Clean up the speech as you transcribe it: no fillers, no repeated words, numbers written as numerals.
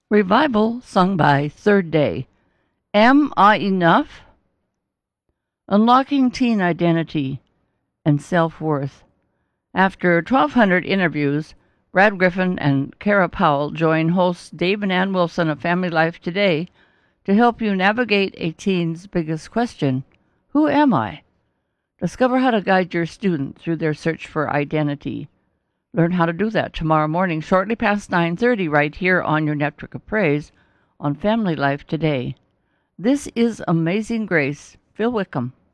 Revival sung by Third Day. Am I Enough? Unlocking Teen Identity and Self-Worth. After 1,200 interviews, Brad Griffin and Kara Powell join hosts Dave and Ann Wilson of Family Life Today to help you navigate a teen's biggest question: who am I? Discover how to guide your student through their search for identity. Learn how to do that tomorrow morning, shortly past 9:30, right here on your Network of Praise on Family Life Today. This is Amazing Grace. Phil Wickham.